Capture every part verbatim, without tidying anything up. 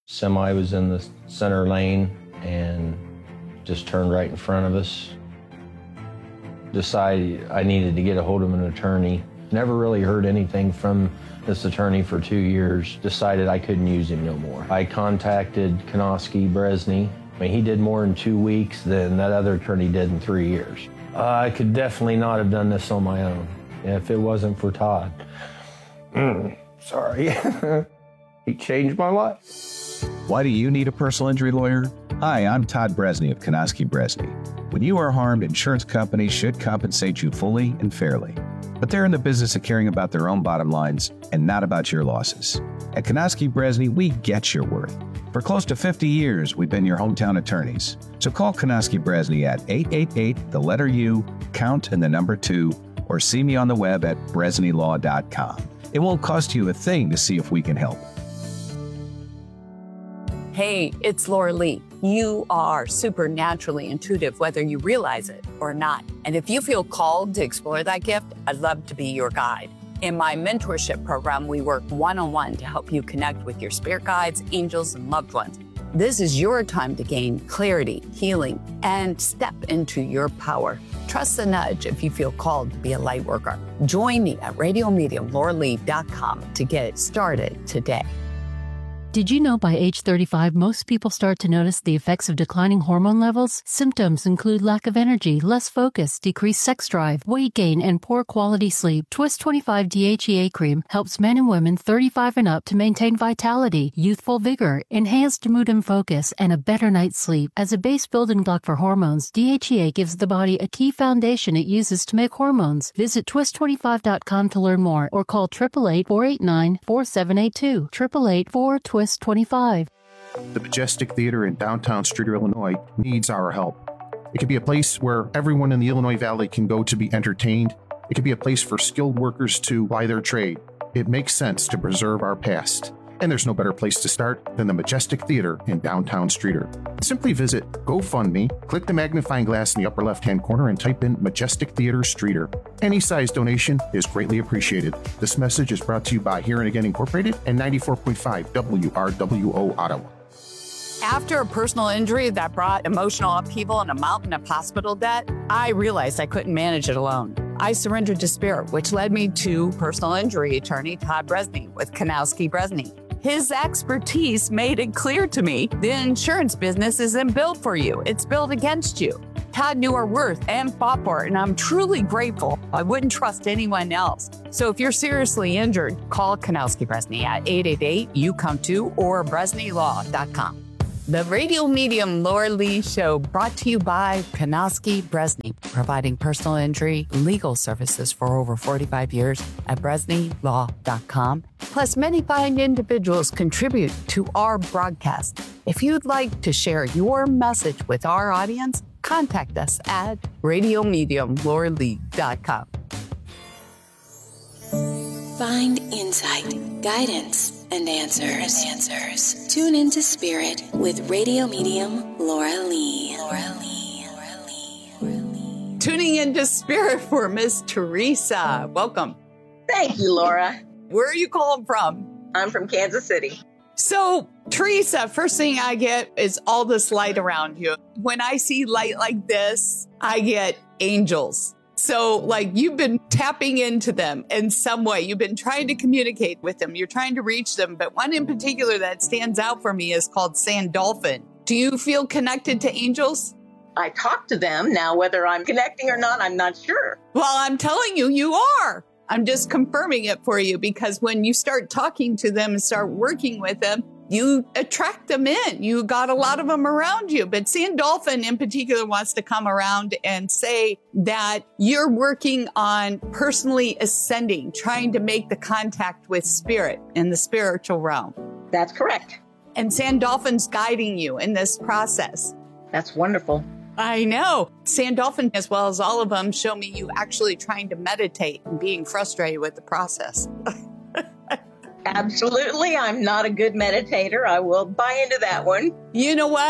Semi was in the center lane and just turned right in front of us. Decided I needed to get a hold of an attorney. Never really heard anything from this attorney for two years. Decided I couldn't use him no more. I contacted Konoski Bresney. I mean, he did more in two weeks than that other attorney did in three years. Uh, I could definitely not have done this on my own if it wasn't for Todd. Mm, sorry. He changed my life. Why do you need a personal injury lawyer? Hi, I'm Todd Bresney of Konoski Bresney. When you are harmed, insurance companies should compensate you fully and fairly. But they're in the business of caring about their own bottom lines and not about your losses. At Konoski Bresney, we get your worth. For close to fifty years, we've been your hometown attorneys. So call Konoski Bresney at eight eight eight, the letter U, count and the number two, or see me on the web at bresney law dot com. It won't cost you a thing to see if we can help. Hey, it's Laura Lee. You are supernaturally intuitive, whether you realize it or not. And if you feel called to explore that gift, I'd love to be your guide. In my mentorship program, we work one-on-one to help you connect with your spirit guides, angels, and loved ones. This is your time to gain clarity, healing, and step into your power. Trust the nudge if you feel called to be a light worker. Join me at radio medium laura lee dot com to get started today. Did you know by age thirty-five, most people start to notice the effects of declining hormone levels? Symptoms include lack of energy, less focus, decreased sex drive, weight gain, and poor quality sleep. Twist twenty-five D H E A cream helps men and women thirty-five and up to maintain vitality, youthful vigor, enhanced mood and focus, and a better night's sleep. As a base building block for hormones, D H E A gives the body a key foundation it uses to make hormones. Visit twist twenty-five dot com to learn more or call eight eight eight, four eight nine, four seven eight two, eight eight eight, four, twist twenty-five. The Majestic Theater in downtown Streator, Illinois needs our help. It could be a place where everyone in the Illinois Valley can go to be entertained. It could be a place for skilled workers to ply their trade. It makes sense to preserve our past. And there's no better place to start than the Majestic Theater in downtown Streator. Simply visit GoFundMe, click the magnifying glass in the upper left-hand corner, and type in Majestic Theater Streator. Any size donation is greatly appreciated. This message is brought to you by Here and Again Incorporated and ninety-four point five W R W O Ottawa. After a personal injury that brought emotional upheaval and a mountain of hospital debt, I realized I couldn't manage it alone. I surrendered to spirit, which led me to personal injury attorney Todd Bresney with Konoski Bresney. His expertise made it clear to me the insurance business isn't built for you. It's built against you. Todd knew our worth and fought for it, and I'm truly grateful. I wouldn't trust anyone else. So if you're seriously injured, call Konoski Bresney at eight eight eight, you come to or bresney law dot com. The Radio Medium Laura Lee Show, brought to you by Konoski Bresney, providing personal injury legal services for over forty-five years at bresney law dot com. Plus, many fine individuals contribute to our broadcast. If you'd like to share your message with our audience, contact us at radio medium laura lee dot com. Find insight, guidance, and answers. Answers. Tune into Spirit with Radio Medium Laura Lee. Laura Lee. Laura Lee. Laura Lee. Tuning into Spirit for Miss Teresa. Welcome. Thank you, Laura. Where are you calling from? I'm from Kansas City. So, Teresa, first thing I get is all this light around you. When I see light like this, I get angels. So, like, you've been tapping into them in some way. You've been trying to communicate with them. You're trying to reach them. But one in particular that stands out for me is called Sandolphin. Do you feel connected to angels? I talk to them. Now, whether I'm connecting or not, I'm not sure. Well, I'm telling you, you are. I'm just confirming it for you, because when you start talking to them and start working with them, you attract them in. You got a lot of them around you. But Sandolphin in particular wants to come around and say that you're working on personally ascending, trying to make the contact with spirit in the spiritual realm. That's correct. And Sandolphin's guiding you in this process. That's wonderful. I know. Sandolphin, as well as all of them, show me you actually trying to meditate and being frustrated with the process. Absolutely. I'm not a good meditator. I will buy into that one. You know what?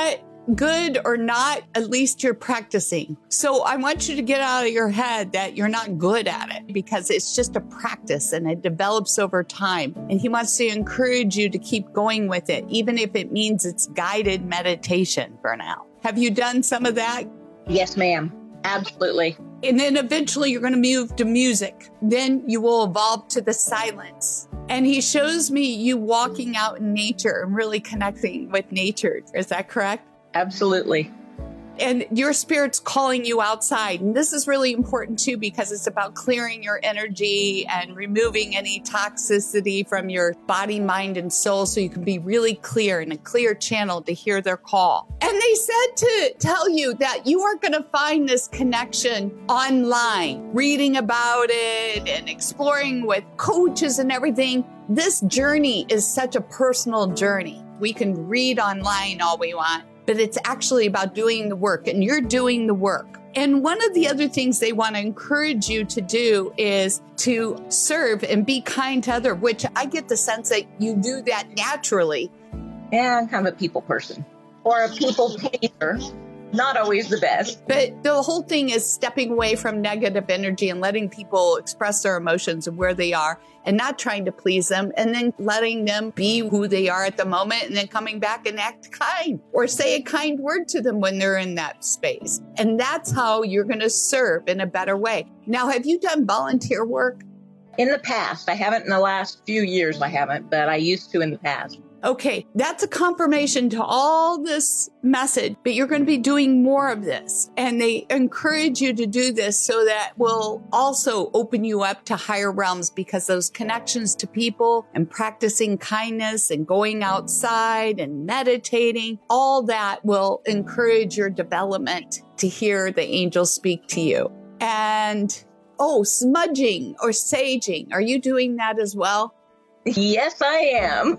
good or not, at least you're practicing. So I want you to get out of your head that you're not good at it, because it's just a practice and it develops over time. And he wants to encourage you to keep going with it, even if it means it's guided meditation for now. Have you done some of that? Yes, ma'am. Absolutely. And then eventually you're going to move to music. Then you will evolve to the silence. And he shows me you walking out in nature and really connecting with nature. Is that correct? Absolutely. And your spirit's calling you outside. And this is really important too, because it's about clearing your energy and removing any toxicity from your body, mind, and soul, so you can be really clear in a clear channel to hear their call. And they said to tell you that you are going to find this connection online, reading about it and exploring with coaches and everything. This journey is such a personal journey. We can read online all we want, but it's actually about doing the work, and you're doing the work. And one of the other things they want to encourage you to do is to serve and be kind to others, which I get the sense that you do that naturally. Yeah, I'm kind of a people person, or a people pleaser. Not always the best. But the whole thing is stepping away from negative energy and letting people express their emotions and where they are, and not trying to please them, and then letting them be who they are at the moment, and then coming back and act kind or say a kind word to them when they're in that space. And that's how you're going to serve in a better way. Now, have you done volunteer work? In the past. I haven't in the last few years. I haven't, but I used to in the past. Okay, that's a confirmation to all this message, but you're going to be doing more of this. And they encourage you to do this so that will also open you up to higher realms, because those connections to people and practicing kindness and going outside and meditating, all that will encourage your development to hear the angels speak to you. And, oh, smudging or saging, are you doing that as well? Yes, I am.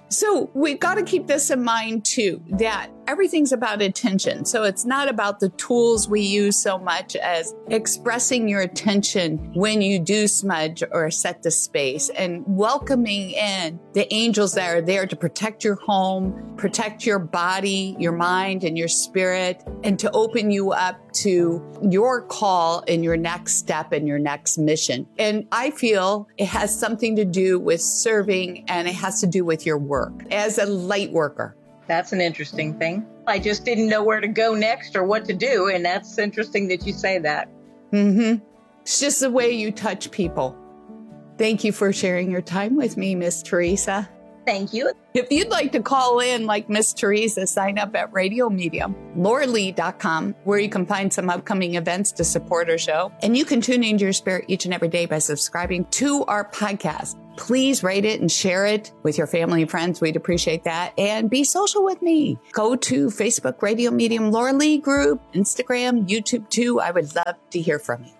So we've got to keep this in mind too, that everything's about attention. So it's not about the tools we use so much as expressing your attention when you do smudge or set the space, and welcoming in the angels that are there to protect your home, protect your body, your mind, and your spirit, and to open you up to your call and your next step and your next mission. And I feel it has something to do with serving, and it has to do with your work as a light worker. That's an interesting thing. I just didn't know where to go next or what to do. And that's interesting that you say that. Mm-hmm. It's just the way you touch people. Thank you for sharing your time with me, Miss Teresa. Thank you. If you'd like to call in like Miss Teresa, sign up at Radio Medium, Laura Lee dot com, where you can find some upcoming events to support our show. And you can tune into your spirit each and every day by subscribing to our podcast. Please rate it and share it with your family and friends. We'd appreciate that. And be social with me. Go to Facebook, Radio Medium, Laura Lee Group, Instagram, YouTube too. I would love to hear from you.